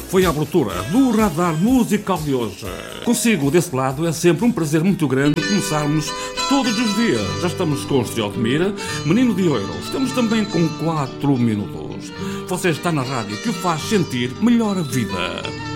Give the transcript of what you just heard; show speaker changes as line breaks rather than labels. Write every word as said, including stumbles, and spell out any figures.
foi a abertura do Radar Musical de hoje. Consigo, desse lado, é sempre um prazer muito grande começarmos todos os dias. Já estamos com o Estrela de Mira, Menino de Ouro. Estamos também com quatro minutos. Você está na rádio que o faz sentir melhor a vida.